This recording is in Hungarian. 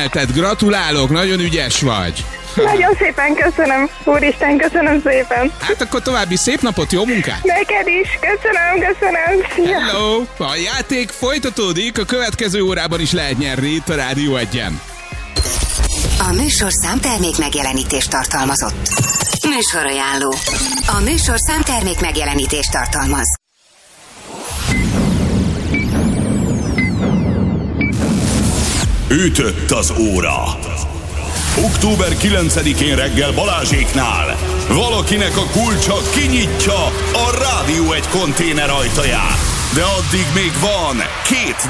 énekelted, gratulálok, nagyon ügyes vagy. Nagyon szépen köszönöm, úristen, köszönöm szépen. Hát akkor további szép napot, jó munkát! Neked is, köszönöm. Szia. Hello! A játék folytatódik, a következő órában is lehet nyerni itt a Rádió 1-en. A műsorszám termék megjelenítést tartalmazott. Műsorajánló. A műsorszám termék megjelenítést tartalmaz. Ütött az óra. Október 9-én reggel Balázséknál valakinek a kulcsa kinyitja a Rádió 1 konténer ajtaját. De addig még van 2